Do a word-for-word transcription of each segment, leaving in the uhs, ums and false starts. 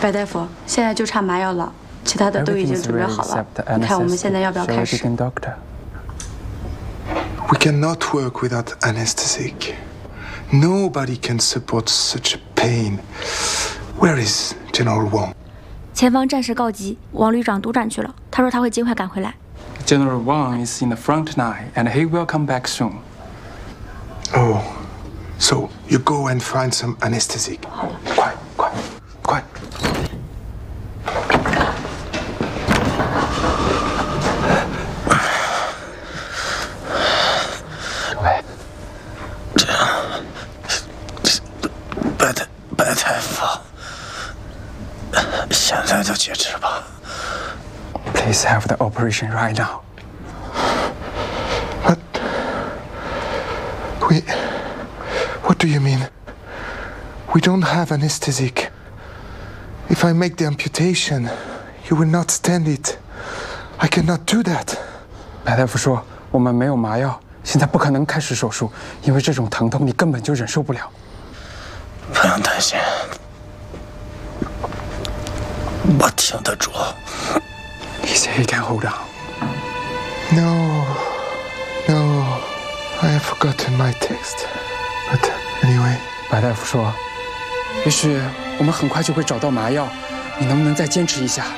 白大夫，现在就差麻药了，其他的都已经准备好了。你看我们现在要不要开始 ？We cannot work without anesthetic. Nobody can support such a pain. Where is General Wang? 前方战事告急，王旅长督战去了。他说他会尽快赶回来。 General Wang is in the front line, and he will come back soon. Oh, so you go and find some anesthetic. 好的， 快快快！ 喂，这白大白大夫。 现在就截肢吧。 Please have the operation right now. What? We. What do you mean? We don't have anesthetic. If I make the amputation, you will not stand it. I cannot do that. 白大夫说，我们没有麻药，现在不可能开始手术，因为这种疼痛你根本就忍受不了。 不用担心。 我挺得住。 He said he can hold on. No, no, I have forgotten my text. But anyway, 白大夫说，也许我们很快就会找到麻药，你能不能再坚持一下？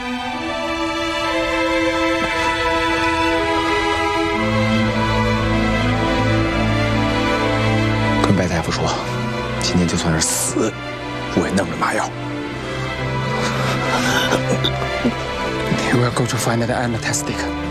跟白大夫说，今天就算是死，我也弄着麻药。 You will go to find the anesthetic.